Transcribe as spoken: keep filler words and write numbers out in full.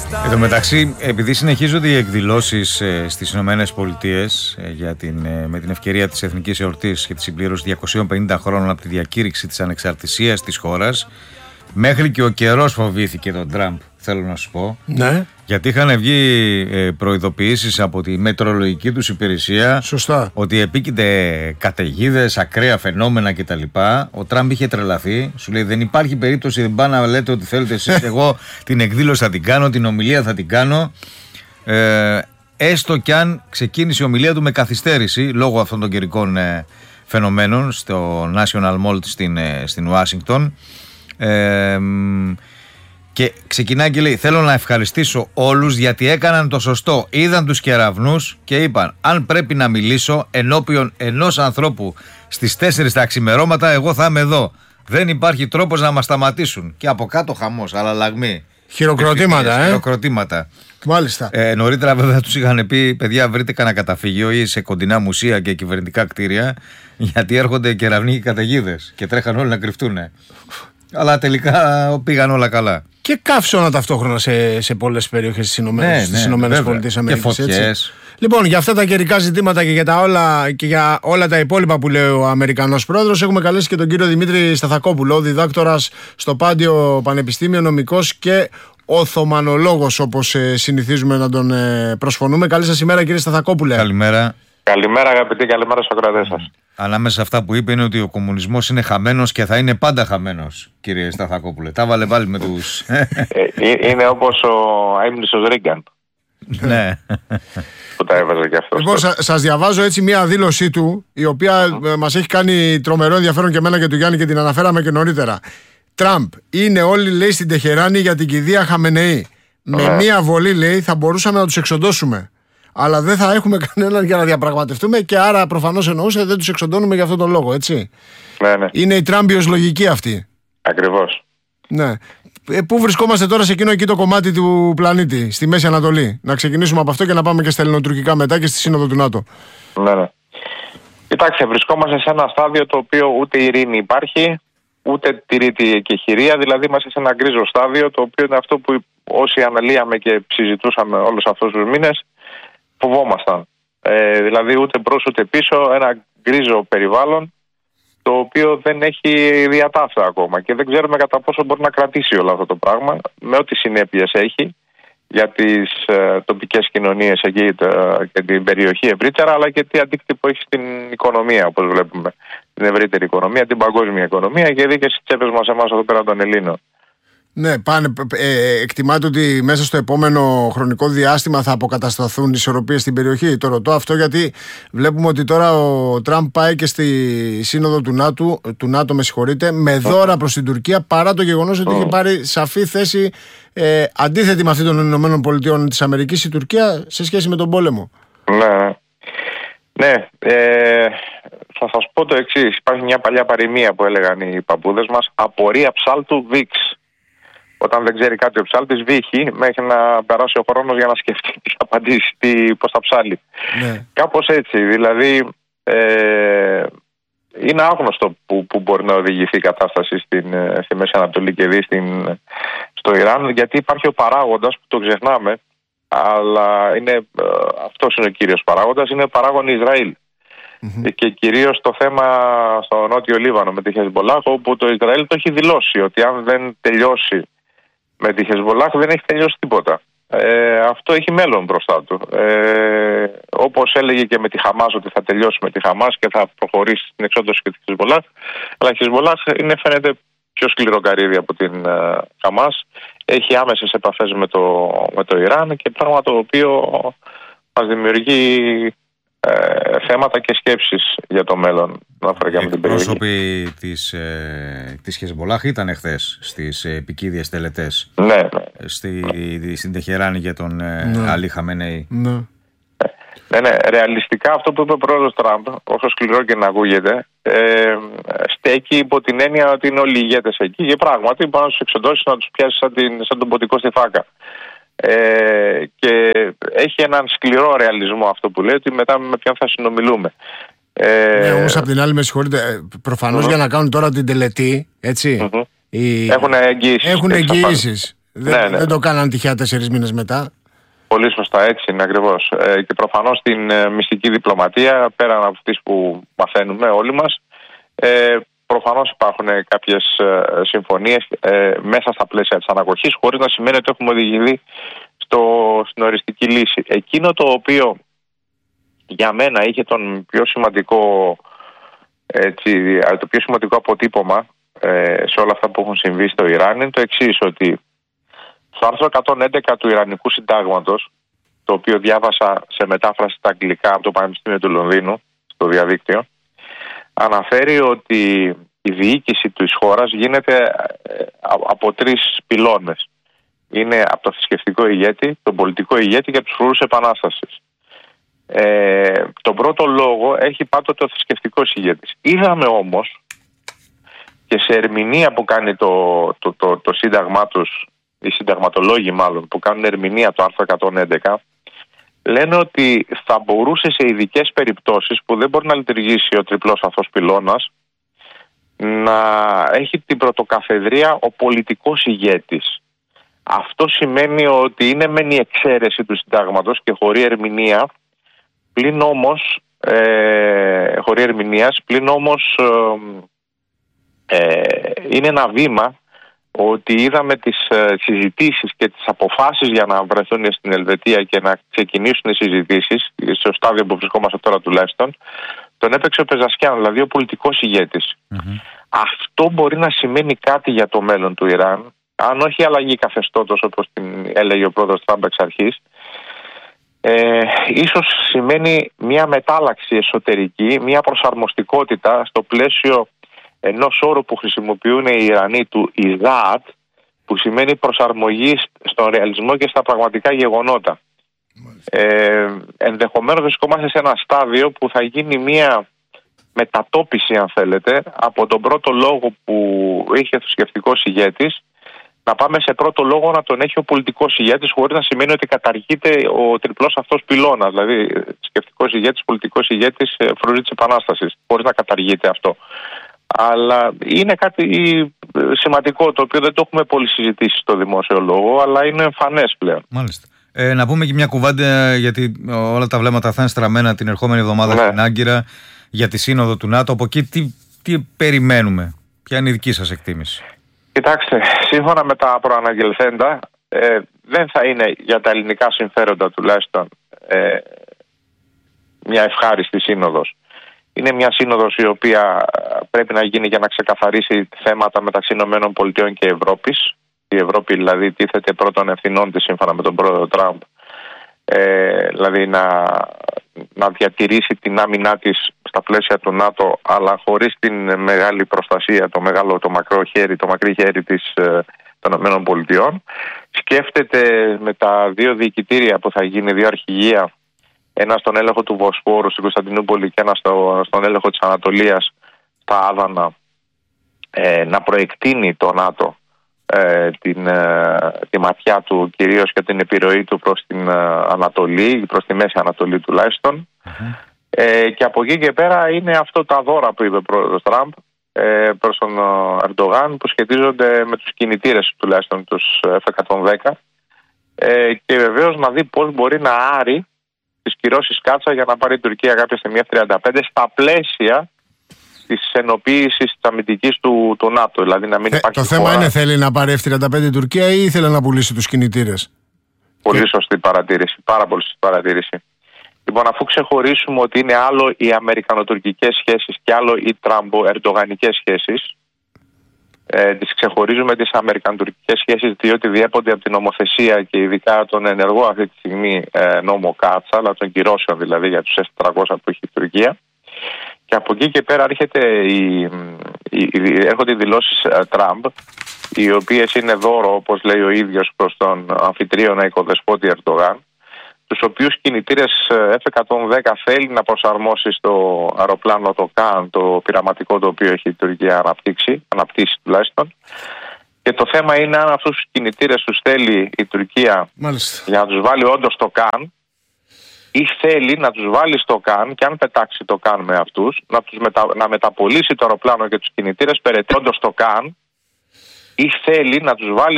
Εν τω μεταξύ, επειδή συνεχίζονται οι εκδηλώσεις ε, στις Ηνωμένες Πολιτείες ε, για την, ε, με την ευκαιρία της Εθνικής Εορτής και τη συμπλήρωση διακοσίων πενήντα χρόνων από τη διακήρυξη της ανεξαρτησίας της χώρας, μέχρι και ο καιρός φοβήθηκε τον Τραμπ, θέλω να σου πω. Ναι. Γιατί είχαν βγει ε, προειδοποιήσεις από τη μετεωρολογική τους υπηρεσία. Σωστά. Ότι επίκειται καταιγίδες, ακραία φαινόμενα κτλ. Ο Τραμπ είχε τρελαθεί. Σου λέει: δεν υπάρχει περίπτωση, δεν πάνε να λέτε ότι θέλετε εσείς. Εγώ την εκδήλωση θα την κάνω, την ομιλία θα την κάνω. Ε, έστω κι αν ξεκίνησε η ομιλία του με καθυστέρηση λόγω αυτών των καιρικών ε, φαινομένων στο National Mall στην, ε, στην Ουάσιγκτον. Ε, και ξεκινάει και λέει: θέλω να ευχαριστήσω όλους γιατί έκαναν το σωστό. Είδαν τους κεραυνούς και είπαν: αν πρέπει να μιλήσω ενώπιον ενός ανθρώπου στις τέσσερις τα ξημερώματα, εγώ θα είμαι εδώ. Δεν υπάρχει τρόπος να μας σταματήσουν. Και από κάτω χαμός, αλλαλαγμοί. Χειροκροτήματα, ε. Χειροκροτήματα. Μάλιστα. Ε, νωρίτερα, βέβαια, τους είχαν πει: παιδιά, βρείτε κανένα καταφύγιο ή σε κοντινά μουσεία και κυβερνητικά κτίρια, γιατί έρχονται κεραυνοί και καταιγίδες και τρέχαν όλοι να κρυφτούν. Αλλά τελικά πήγαν όλα καλά. Και καύσωνα ταυτόχρονα σε, σε πολλές περιοχές της Ηνωμένες Πολιτείες Αμερικής. Και φωτιές. Λοιπόν, για αυτά τα καιρικά ζητήματα και για, τα όλα, και για όλα τα υπόλοιπα που λέει ο Αμερικανός πρόεδρος, έχουμε καλέσει και τον κύριο Δημήτρη Σταθακόπουλο, διδάκτορας στο Πάντιο Πανεπιστήμιο, νομικός και οθωμανολόγος, όπως ε, συνηθίζουμε να τον ε, προσφωνούμε. Καλή σας ημέρα, κύριε Σταθακόπουλε. Καλημέρα. Καλημέρα, αγαπητοί, καλημέρα στους ακροατές σας. Ανάμεσα σε αυτά που είπε είναι ότι ο κομμουνισμός είναι χαμένος και θα είναι πάντα χαμένος, κύριε Σταθακόπουλε. Τα βάλε πάλι με τους... ε, είναι όπως ο αείμνηστος Ρίγκαν. Ναι. Που τα έβαζε και αυτός. Λοιπόν, σα, σας διαβάζω έτσι μία δήλωσή του, η οποία uh-huh. μας έχει κάνει τρομερό ενδιαφέρον και εμένα και του Γιάννη και την αναφέραμε και νωρίτερα. Τραμπ, είναι όλοι, λέει, στην Τεχεράνη για την κηδεία Χαμενεή. Με uh-huh. μία βολή, λέει, θα μπορούσαμε να τους εξοντώσουμε. Αλλά δεν θα έχουμε κανέναν για να διαπραγματευτούμε και άρα προφανώς εννοούσε δεν τους εξοντώνουμε για αυτόν τον λόγο, έτσι. Ναι, ναι. Είναι η Τραμπιος λογική αυτή. Ακριβώς. Ναι. Ε, πού βρισκόμαστε τώρα σε εκείνο εκεί το κομμάτι του πλανήτη, στη Μέση Ανατολή? Να ξεκινήσουμε από αυτό και να πάμε και στα ελληνοτουρκικά μετά και στη Σύνοδο του ΝΑΤΟ. Ναι, ναι. Κοιτάξτε, βρισκόμαστε σε ένα στάδιο το οποίο ούτε ειρήνη υπάρχει, ούτε τηρείται η εκεχηρία. Δηλαδή είμαστε σε ένα γκρίζο στάδιο, το οποίο είναι αυτό που όσοι αναλύαμε και συζητούσαμε όλους αυτούς τους μήνες, φοβόμασταν. Ε, δηλαδή ούτε μπρος ούτε πίσω, ένα γκρίζο περιβάλλον το οποίο δεν έχει διατάφτα ακόμα και δεν ξέρουμε κατά πόσο μπορεί να κρατήσει όλο αυτό το πράγμα με ό,τι συνέπειες έχει για τις ε, τοπικές κοινωνίες εκεί ε, και την περιοχή ευρύτερα, αλλά και τι αντίκτυπο έχει στην οικονομία, όπως βλέπουμε, την ευρύτερη οικονομία, την παγκόσμια οικονομία και δει και στις τσέπες μας εμάς εδώ πέρα των Ελλήνων. Ναι, πάνε, ε, εκτιμάται ότι μέσα στο επόμενο χρονικό διάστημα θα αποκατασταθούν ισορροπίες στην περιοχή. Το ρωτώ αυτό γιατί βλέπουμε ότι τώρα ο Τραμπ πάει και στη σύνοδο του ΝΑΤΟ, του ΝΑΤΟ με συγχωρείτε, με δώρα προς την Τουρκία, παρά το γεγονός ότι έχει πάρει σαφή θέση ε, αντίθετη με αυτή των Ηνωμένων Πολιτειών της Αμερικής η Τουρκία σε σχέση με τον πόλεμο. Ναι, ναι. Ε, θα σας πω το εξής. Υπάρχει μια παλιά παροιμία που έλεγαν οι παππούδες μας: απορία ψάλτου βίξ. Όταν δεν ξέρει κάτι ο ψάλτης, βύχει μέχρι να περάσει ο χρόνος για να σκεφτεί τι θα απαντήσει, τι, πώς θα ψάλει. Ναι. Κάπως έτσι. Δηλαδή, ε, είναι άγνωστο που, που μπορεί να οδηγηθεί η κατάσταση στην, στη Μέση Ανατολή και δει στην, στο Ιράν, γιατί υπάρχει ο παράγοντας που το ξεχνάμε, αλλά είναι, ε, αυτός είναι ο κύριος παράγοντας, είναι παράγον Ισραήλ. Mm-hmm. Και κυρίως το θέμα στο Νότιο Λίβανο με τη Χεσμολάχ, όπου το Ισραήλ το έχει δηλώσει ότι αν δεν τελειώσει με τη Χεσμολάχ δεν έχει τελειώσει τίποτα. Ε, αυτό έχει μέλλον μπροστά του. Ε, όπως έλεγε και με τη Χαμάς ότι θα τελειώσει με τη Χαμάς και θα προχωρήσει στην εξόντωση και τη Χεσμολάχ, αλλά η Χεσμολάχ είναι, φαίνεται, πιο σκληρό καρύδι από την uh, Χαμάς. Έχει άμεσες επαφές με το, με το Ιράν και πράγμα το οποίο μας δημιουργεί Ε, θέματα και σκέψεις για το μέλλον. Οι εκπρόσωποι της, ε, της Χεσμολάχ ήταν εχθές στις ε, επικίδιες τελετές. Ναι, ναι. Στη, στην Τεχεράνη για τον ε, ναι. Αλή Χαμενεή. Ναι. Ναι, ναι. Ρεαλιστικά αυτό που είπε ο πρόεδρος Τραμπ, όσο σκληρό και να ακούγεται, ε, στέκει υπό την έννοια ότι είναι όλοι οι ηγέτες εκεί και πράγματι πάνω να τους εξοντώσεις, να τους πιάσει σαν, την, σαν τον ποτικό στη φάκα. Ε, και έχει έναν σκληρό ρεαλισμό αυτό που λέει, ότι μετά με ποιον θα συνομιλούμε. Ε, ναι, όμως απ' την άλλη, με συγχωρείτε, προφανώς uh-huh. για να κάνουν τώρα την τελετή, έτσι, uh-huh. οι... έχουν εγγυήσεις. Έχουν εγγυήσεις. Δεν, ναι, ναι. δεν το κάναν τυχαία τέσσερις μήνες μετά. Πολύ σωστά, έτσι είναι ακριβώς. Ε, και προφανώς στην ε, μυστική διπλωματία, πέραν από αυτές που μαθαίνουμε όλοι μας, ε, προφανώς υπάρχουν κάποιες ε, συμφωνίες ε, μέσα στα πλαίσια της ανακοχής, χωρίς να σημαίνει ότι έχουμε οδηγηθεί στο, στην οριστική λύση. Εκείνο το οποίο για μένα είχε τον πιο σημαντικό, έτσι, το πιο σημαντικό αποτύπωμα ε, σε όλα αυτά που έχουν συμβεί στο Ιράν είναι το εξής, ότι στο άρθρο εκατόν έντεκα του Ιρανικού Συντάγματος, το οποίο διάβασα σε μετάφραση στα αγγλικά από το Πανεπιστήμιο του Λονδίνου, στο διαδίκτυο, αναφέρει ότι η διοίκηση της χώρας γίνεται από τρεις πυλώνες. Είναι από το θρησκευτικό ηγέτη, τον πολιτικό ηγέτη και τους φρουρούς επανάστασης. Ε, τον πρώτο λόγο έχει πάντοτε ο θρησκευτικός ηγέτης. Είδαμε όμως και σε ερμηνεία που κάνει το, το, το, το σύνταγμά τους, οι συνταγματολόγοι μάλλον, που κάνουν ερμηνεία το άρθρο εκατόν έντεκα, λένε ότι θα μπορούσε σε ειδικές περιπτώσεις που δεν μπορεί να λειτουργήσει ο τριπλός αυτός πυλώνας να έχει την πρωτοκαθεδρία ο πολιτικός ηγέτης. Αυτό σημαίνει ότι είναι μεν η εξαίρεση του συντάγματος και χωρί ερμηνεία, πλην όμως, ε, χωρί ερμηνείας, πλην όμως ε, ε, είναι ένα βήμα ότι είδαμε τις ε, συζητήσεις και τις αποφάσεις για να βρεθούν στην Ελβετία και να ξεκινήσουν οι συζητήσεις, στο στάδιο που βρισκόμαστε τώρα τουλάχιστον, τον έπαιξε ο Πεζασκιάν, δηλαδή ο πολιτικός ηγέτης. Mm-hmm. Αυτό μπορεί να σημαίνει κάτι για το μέλλον του Ιράν, αν όχι αλλαγή καθεστώτος όπως την έλεγε ο πρόεδρος Τραμπ εξ αρχής, ε, ίσως σημαίνει μια μετάλλαξη εσωτερική, μια προσαρμοστικότητα στο πλαίσιο ενός όρου που χρησιμοποιούν οι Ιρανοί του ΙΔΑΤ, που σημαίνει προσαρμογή στον ρεαλισμό και στα πραγματικά γεγονότα. Ε, ενδεχομένως βρισκόμαστε σε ένα στάδιο που θα γίνει μια μετατόπιση, αν θέλετε, από τον πρώτο λόγο που είχε ο θρησκευτικός ηγέτης, να πάμε σε πρώτο λόγο να τον έχει ο πολιτικός ηγέτης, χωρίς να σημαίνει ότι καταργείται ο τριπλός αυτός πυλώνας, δηλαδή θρησκευτικός ηγέτης, πολιτικός ηγέτης, φρουρή της Επανάστασης, χωρίς να καταργείται αυτό. Αλλά είναι κάτι σημαντικό, το οποίο δεν το έχουμε πολύ συζητήσει στο δημόσιο λόγο, αλλά είναι εμφανές πλέον. Μάλιστα. Ε, να πούμε και μια κουβάντα, γιατί όλα τα βλέμματα θα είναι στραμμένα την ερχόμενη εβδομάδα ναι. στην Άγκυρα για τη σύνοδο του ΝΑΤΟ. Από εκεί τι, τι περιμένουμε, ποια είναι η δική σας εκτίμηση? Κοιτάξτε, σύμφωνα με τα προαναγγελθέντα, ε, δεν θα είναι για τα ελληνικά συμφέροντα τουλάχιστον ε, μια ευχάριστη σύνοδος. Είναι μια σύνοδος η οποία πρέπει να γίνει για να ξεκαθαρίσει θέματα μεταξύ ΗΠΑ και Ευρώπης. Η Ευρώπη δηλαδή τίθεται πρώτων ευθυνών της σύμφωνα με τον πρόεδρο Τραμπ, ε, δηλαδή να, να διατηρήσει την άμυνά της στα πλαίσια του ΝΑΤΟ, αλλά χωρίς την μεγάλη προστασία, το μεγάλο, το μακρό χέρι, το μακρύ χέρι της, των ΗΠΑ. Σκέφτεται με τα δύο διοικητήρια που θα γίνει, δύο αρχηγεία, ένα στον έλεγχο του Βοσπόρου στην Κωνσταντινούπολη και ένα στο, στον έλεγχο της Ανατολίας στα Άδανα, ε, να προεκτείνει το ΝΑΤΟ ε, την, ε, τη ματιά του κυρίως και την επιρροή του προς την ε, Ανατολή, προς τη Μέση Ανατολή τουλάχιστον. Mm-hmm. Ε, και από εκεί και πέρα είναι αυτό τα δώρα που είπε ο πρόεδρος Τραμπ ε, προς τον Ερντογάν, που σχετίζονται με τους κινητήρες τουλάχιστον τους εφ εκατόν δέκα, ε, και βεβαίως να δει πώς μπορεί να άρει τις κυρώσεις κάτσα για να πάρει η Τουρκία κάποια στιγμή εφ τριάντα πέντε στα πλαίσια της ενοποίησης της αμυντικής του, του ΝΑΤΟ. Δηλαδή να μην ε, υπάρχει το θέμα χώρα. Είναι θέλει να πάρει εφ τριάντα πέντε η Τουρκία ή ήθελε να πουλήσει τους κινητήρες? Πολύ σωστή παρατήρηση, πάρα πολύ σωστή παρατήρηση. Λοιπόν, αφού ξεχωρίσουμε ότι είναι άλλο οι αμερικανοτουρκικές σχέσεις και άλλο οι τραμπο-ερντογανικές σχέσεις, ε, τις ξεχωρίζουμε τις αμερικανοτουρκικές σχέσεις διότι διέπονται από την νομοθεσία και ειδικά τον ενεργό αυτή τη στιγμή ε, νόμο Κάτσα, αλλά των κυρώσεων δηλαδή για τους ες τετρακόσια που έχει η Τουρκία. Και από εκεί και πέρα έρχεται η, η, η, έρχονται οι δηλώσεις uh, Τραμπ, οι οποίες είναι δώρο, όπως λέει ο ίδιος, προς τον αμφιτρίωνα οικοδεσπότη Ερντογάν, τους οποίους κινητήρες εφ εκατόν δέκα θέλει να προσαρμόσει στο αεροπλάνο το ΚΑΝ, το πειραματικό το οποίο έχει η Τουρκία αναπτύξει, αναπτύξει τουλάχιστον. Και το θέμα είναι αν αυτούς τους κινητήρες τους θέλει η Τουρκία Μάλιστα. για να τους βάλει όντως το ΚΑΝ, ή θέλει να τους βάλει στο ΚΑΝ και αν πετάξει το ΚΑΝ με αυτούς, να, τους μετα... να μεταπολίσει το αεροπλάνο και τους κινητήρες περαιτέρω στο ΚΑΝ, ή θέλει να τους βάλει